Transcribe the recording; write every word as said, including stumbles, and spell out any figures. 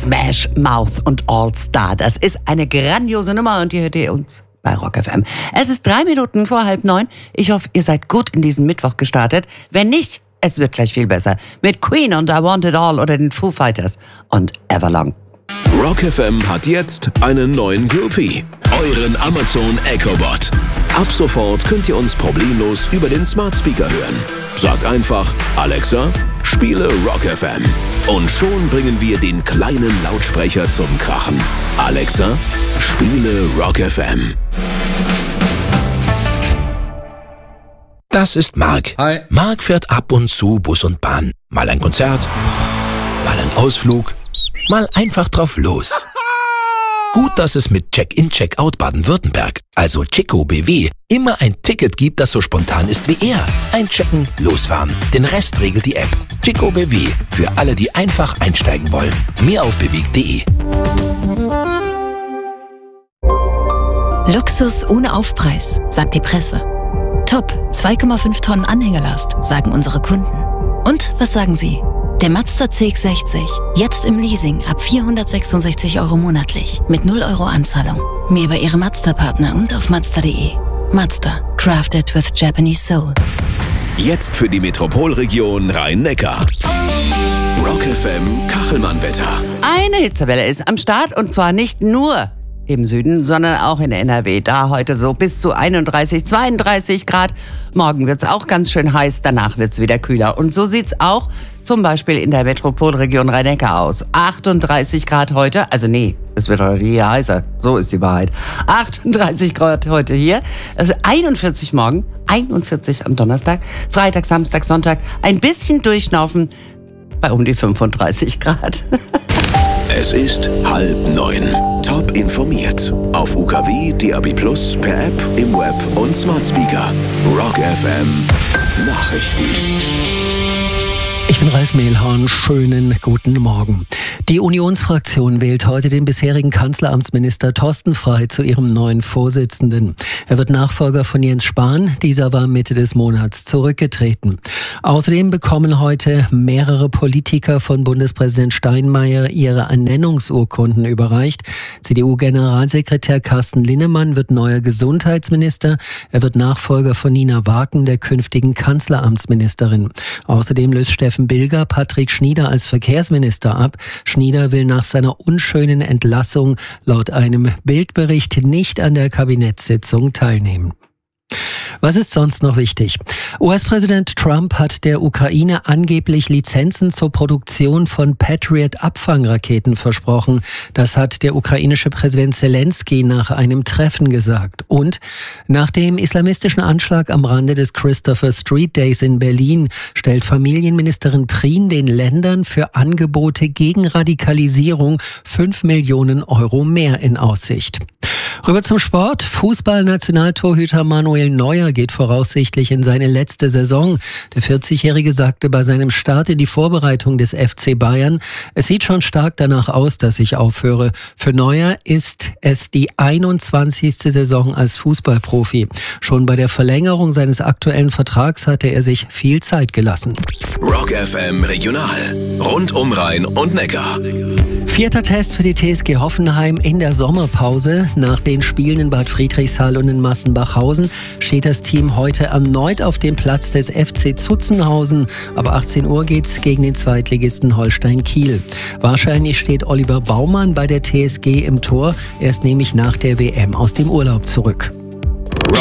Smash Mouth und All Star. Das ist eine grandiose Nummer und ihr hört ihr uns bei Rock F M. Es ist drei Minuten vor halb neun. Ich hoffe, ihr seid gut in diesen Mittwoch gestartet. Wenn nicht, es wird gleich viel besser. Mit Queen und I Want It All oder den Foo Fighters und Everlong. Rock F M hat jetzt einen neuen Groupie. Euren Amazon Echo Bot. Ab sofort könnt ihr uns problemlos über den Smart Speaker hören. Sagt einfach, Alexa, spiele Rock F M. Und schon bringen wir den kleinen Lautsprecher zum Krachen. Alexa, spiele Rock F M. Das ist Marc. Hi. Marc fährt ab und zu Bus und Bahn. Mal ein Konzert, mal ein Ausflug, mal einfach drauf los. Gut, dass es mit Check-in, Check-out Baden-Württemberg, also Chico B W, immer ein Ticket gibt, das so spontan ist wie er. Einchecken, losfahren. Den Rest regelt die App. Chico B W, für alle, die einfach einsteigen wollen. Mehr auf bewegt punkt de. Luxus ohne Aufpreis, sagt die Presse. Top, zwei Komma fünf Tonnen Anhängerlast, sagen unsere Kunden. Und was sagen Sie? Der Mazda C X sechzig, jetzt im Leasing ab vierhundertsechsundsechzig Euro monatlich, mit null Euro Anzahlung. Mehr bei Ihrem Mazda-Partner und auf mazda punkt de. Mazda, crafted with Japanese soul. Jetzt für die Metropolregion Rhein-Neckar. Rock F M Kachelmann-Wetter. Eine Hitzewelle ist am Start und zwar nicht nur im Süden, sondern auch in N R W. Da heute so bis zu einunddreißig, zweiunddreißig Grad. Morgen wird's auch ganz schön heiß, danach wird's wieder kühler. Und so sieht's auch zum Beispiel in der Metropolregion Rhein-Neckar aus. achtunddreißig Grad heute, also nee, es wird heute hier heißer, so ist die Wahrheit. achtunddreißig Grad heute hier, also einundvierzig morgen, einundvierzig am Donnerstag, Freitag, Samstag, Sonntag, ein bisschen durchschnaufen bei um die fünfunddreißig Grad. Es ist halb neun. Top informiert. Auf U K W, D A B Plus, per App, im Web und Smart Speaker. Rock F M Nachrichten. Ich bin Ralf Mehlhorn, schönen guten Morgen. Die Unionsfraktion wählt heute den bisherigen Kanzleramtsminister Thorsten Frey zu ihrem neuen Vorsitzenden. Er wird Nachfolger von Jens Spahn, dieser war Mitte des Monats zurückgetreten. Außerdem bekommen heute mehrere Politiker von Bundespräsident Steinmeier ihre Ernennungsurkunden überreicht. C D U-Generalsekretär Carsten Linnemann wird neuer Gesundheitsminister. Er wird Nachfolger von Nina Waken, der künftigen Kanzleramtsministerin. Außerdem löst Steffen Bilger Patrick Schnieder als Verkehrsminister ab. Schnieder will nach seiner unschönen Entlassung laut einem Bildbericht nicht an der Kabinettssitzung teilnehmen. Was ist sonst noch wichtig? U S-Präsident Trump hat der Ukraine angeblich Lizenzen zur Produktion von Patriot-Abfangraketen versprochen. Das hat der ukrainische Präsident Zelensky nach einem Treffen gesagt. Und nach dem islamistischen Anschlag am Rande des Christopher Street Days in Berlin stellt Familienministerin Prien den Ländern für Angebote gegen Radikalisierung fünf Millionen Euro mehr in Aussicht. Rüber zum Sport. Fußball-Nationaltorhüter Manuel Neuer geht voraussichtlich in seine letzte Saison. Der vierzigjährige sagte bei seinem Start in die Vorbereitung des F C Bayern: Es sieht schon stark danach aus, dass ich aufhöre. Für Neuer ist es die einundzwanzigste Saison als Fußballprofi. Schon bei der Verlängerung seines aktuellen Vertrags hatte er sich viel Zeit gelassen. Rock F M Regional. Rund um Rhein und Neckar. Vierter Test für die T S G Hoffenheim in der Sommerpause. Nach den Spielen in Bad Friedrichshall und in Massenbachhausen steht das Team heute erneut auf dem Platz des F C Zutzenhausen. Ab achtzehn Uhr geht's gegen den Zweitligisten Holstein Kiel. Wahrscheinlich steht Oliver Baumann bei der T S G im Tor. Er ist nämlich nach der W M aus dem Urlaub zurück.